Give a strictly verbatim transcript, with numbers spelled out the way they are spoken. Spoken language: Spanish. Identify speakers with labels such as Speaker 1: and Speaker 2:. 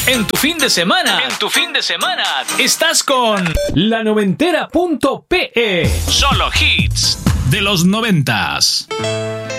Speaker 1: En tu fin de semana. En tu fin de semana. Estás con la noventera punto pe. Solo hits de los noventas.